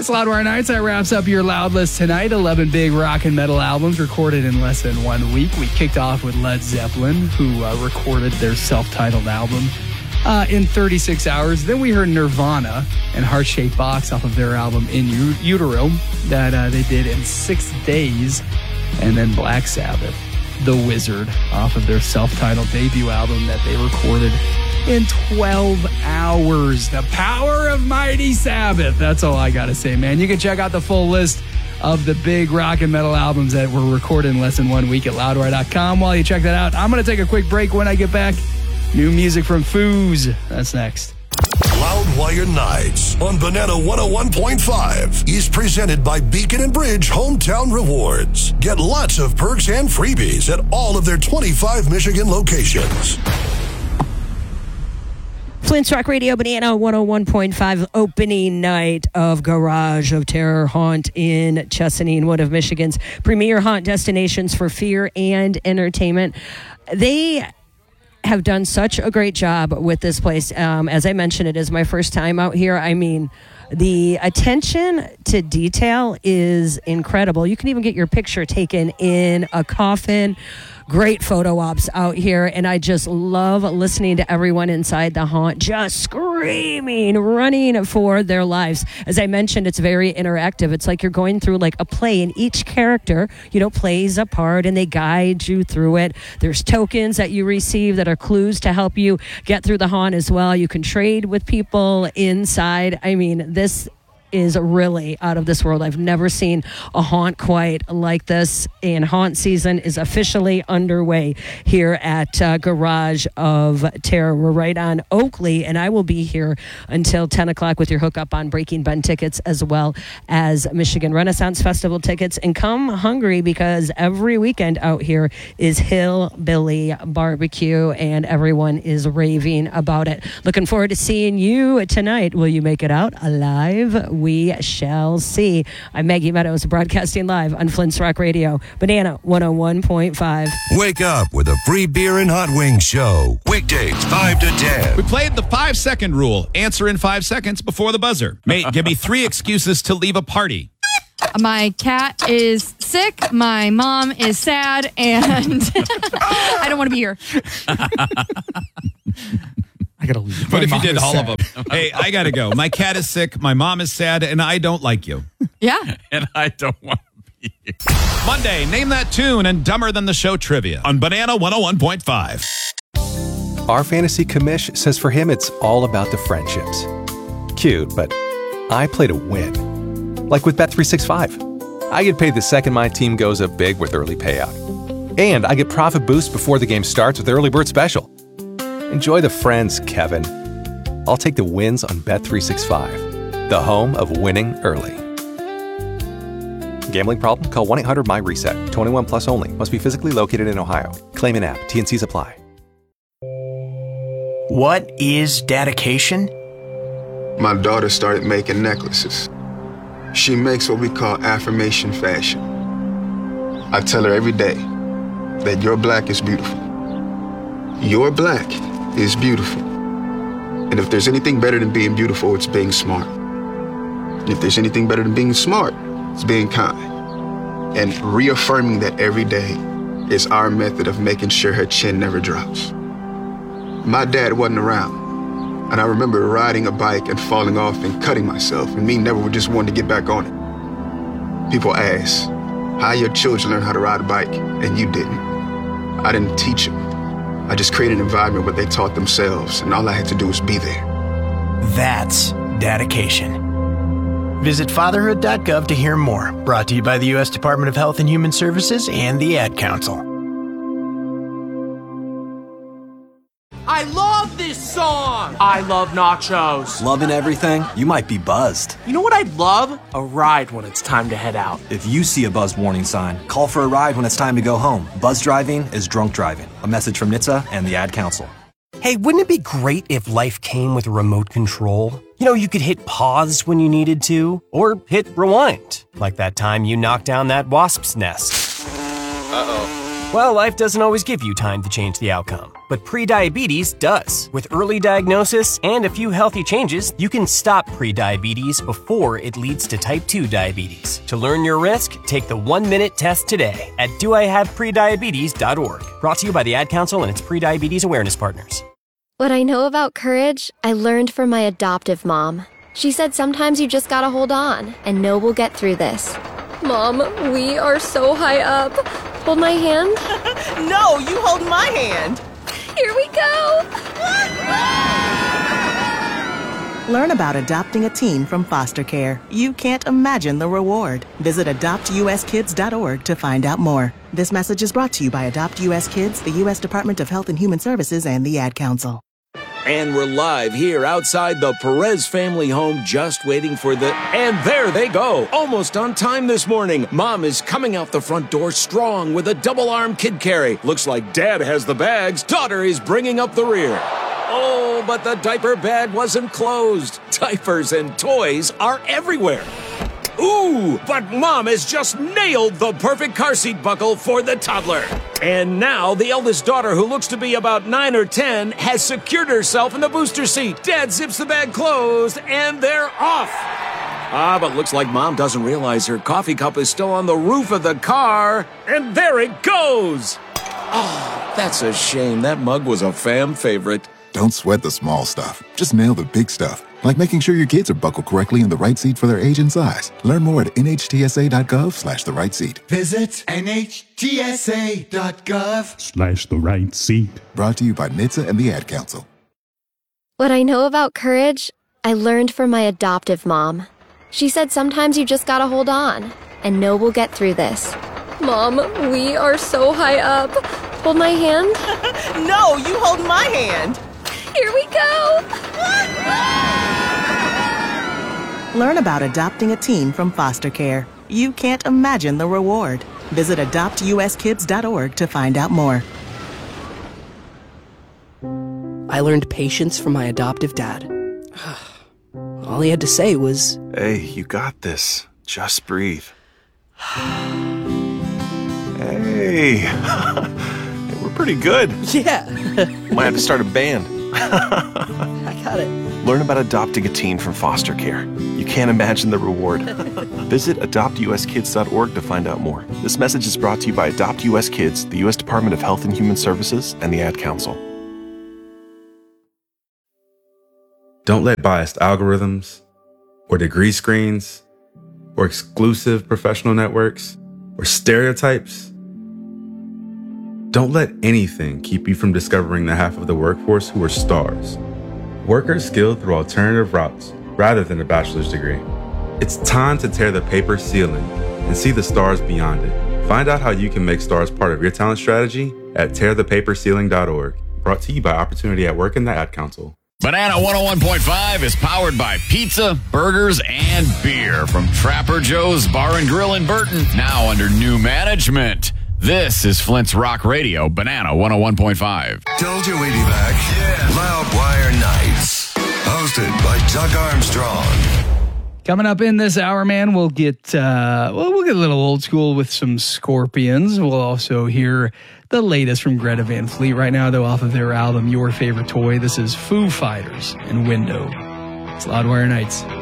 It's Loudwire Nights. That wraps up your Loud List tonight. 11 big rock and metal albums recorded in less than 1 week. We kicked off with Led Zeppelin, who recorded their self-titled album in 36 hours. Then we heard Nirvana and Heart-Shaped Box off of their album In Utero that they did in 6 days. And then Black Sabbath, The Wizard, off of their self-titled debut album that they recorded in 12 hours. The power of Mighty Sabbath. That's all I gotta say, man. You can check out the full list of the big rock and metal albums that were recorded in less than 1 week at loudwire.com. While you check that out, I'm gonna take a quick break. When I get back, new music from Foos. That's next. Loudwire Nights on Banana 101.5 is presented by Beacon and Bridge Hometown Rewards. Get lots of perks and freebies at all of their 25 Michigan locations. Flint's Rock Radio, Banana 101.5, opening night of Garage of Terror Haunt in Chesaning, one of Michigan's premier haunt destinations for fear and entertainment. They have done such a great job with this place. As I mentioned, it is my first time out here. I mean, the attention to detail is incredible. You can even get your picture taken in a coffin. Great photo ops out here, and I just love listening to everyone inside the haunt just screaming, running for their lives. As I mentioned, it's very interactive. It's like you're going through like a play, and each character, plays a part, and they guide you through it. There's tokens that you receive that are clues to help you get through the haunt as well. You can trade with people inside. I mean, this is really out of this world. I've never seen a haunt quite like this, and haunt season is officially underway here at Garage of Terror. We're right on Oakley, and I will be here until 10 o'clock with your hookup on Breaking Bend tickets as well as Michigan Renaissance Festival tickets. And come hungry, because every weekend out here is Hillbilly Barbecue, and everyone is raving about it. Looking forward to seeing you tonight. Will you make it out alive? We shall see. I'm Maggie Meadows, broadcasting live on Flint's Rock Radio, Banana 101.5. Wake up with a free beer and hot wings show. Weekdays 5 to 10. We played the 5-second rule. Answer in 5 seconds before the buzzer. Mate, give me 3 excuses to leave a party. My cat is sick, my mom is sad, and I don't want to be here. I gotta leave. But if you did all of them. Hey, I gotta go. My cat is sick, my mom is sad, and I don't like you. Yeah. And I don't want to be here. Monday, name that tune and Dumber Than the Show trivia on Banana 101.5. Our fantasy commish says for him it's all about the friendships. Cute, but I play to win. Like with Bet365. I get paid the second my team goes up big with early payout. And I get profit boost before the game starts with Early Bird Special. Enjoy the friends, Kevin. I'll take the wins on Bet365, the home of winning early. Gambling problem? Call 1-800-MY-RESET. 21 plus only. Must be physically located in Ohio. Claim in app. T&Cs apply. What is dedication? My daughter started making necklaces. She makes what we call affirmation fashion. I tell her every day that your black is beautiful. Your black is beautiful. And if there's anything better than being beautiful, it's being smart. And if there's anything better than being smart, it's being kind. And reaffirming that every day is our method of making sure her chin never drops. My dad wasn't around, and I remember riding a bike and falling off and cutting myself, and me never just wanted to get back on it. People ask, how your children learn how to ride a bike, and you didn't. I didn't teach them. I just created an environment where they taught themselves, and all I had to do was be there. That's dedication. Visit fatherhood.gov to hear more. Brought to you by the U.S. Department of Health and Human Services and the Ad Council. I love this song! I love nachos. Loving everything? You might be buzzed. You know what I'd love? A ride when it's time to head out. If you see a buzz warning sign, call for a ride when it's time to go home. Buzz driving is drunk driving. A message from NHTSA and the Ad Council. Hey, wouldn't it be great if life came with a remote control? You could hit pause when you needed to, or hit rewind, like that time you knocked down that wasp's nest. Uh-oh. Well, life doesn't always give you time to change the outcome, but prediabetes does. With early diagnosis and a few healthy changes, you can stop prediabetes before it leads to type 2 diabetes. To learn your risk, take the 1-minute test today at doihaveprediabetes.org. Brought to you by the Ad Council and its prediabetes awareness partners. What I know about courage, I learned from my adoptive mom. She said sometimes you just gotta hold on and know we'll get through this. Mom, we are so high up. Hold my hand. No, you hold my hand. Here we go. Learn about adopting a teen from foster care. You can't imagine the reward. Visit adoptuskids.org to find out more. This message is brought to you by Adopt US Kids, the U.S. Department of Health and Human Services, and the Ad Council. And we're live here outside the Perez family home, just waiting for the... And there they go! Almost on time this morning. Mom is coming out the front door strong with a double-arm kid carry. Looks like Dad has the bags. Daughter is bringing up the rear. Oh, but the diaper bag wasn't closed. Diapers and toys are everywhere. Ooh, but Mom has just nailed the perfect car seat buckle for the toddler. And now the eldest daughter, who looks to be about 9 or 10, has secured herself in the booster seat. Dad zips the bag closed, and they're off. But looks like Mom doesn't realize her coffee cup is still on the roof of the car. And there it goes. Oh, that's a shame. That mug was a fam favorite. Don't sweat the small stuff. Just nail the big stuff. Like making sure your kids are buckled correctly in the right seat for their age and size. Learn more at nhtsa.gov/the right seat. Visit nhtsa.gov/the right seat. Brought to you by NHTSA and the Ad Council. What I know about courage, I learned from my adoptive mom. She said sometimes you just gotta hold on and know we'll get through this. Mom, we are so high up. Hold my hand. No, you hold my hand. Here we go. Learn about adopting a teen from foster care. You can't imagine the reward. Visit adoptuskids.org to find out more. I learned patience from my adoptive dad. All he had to say was, "Hey, you got this. Just breathe." Hey, we're pretty good. Yeah. Might have to start a band. I got it. Learn about adopting a teen from foster care. You can't imagine the reward. Visit adoptuskids.org to find out more. This message is brought to you by Adopt US Kids, the U.S. Department of Health and Human Services, and the Ad Council. Don't let biased algorithms, or degree screens, or exclusive professional networks, or stereotypes. Don't let anything keep you from discovering the half of the workforce who are stars. Workers skilled through alternative routes rather than a bachelor's degree. It's time to tear the paper ceiling and see the stars beyond it. Find out how you can make stars part of your talent strategy at tearthepaperceiling.org. Brought to you by Opportunity at Work and the Ad Council. Banana 101.5 is powered by pizza, burgers, and beer from Trapper Joe's Bar and Grill in Burton, now under new management. This is Flint's Rock Radio, Banana 101.5. Told you we'd be back. Yeah. Loudwire Nights. Hosted by Doug Armstrong. Coming up in this hour, man, we'll get a little old school with some Scorpions. We'll also hear the latest from Greta Van Fleet right now, though, off of their album Your Favorite Toy. This is Foo Fighters and Window. It's Loudwire Nights.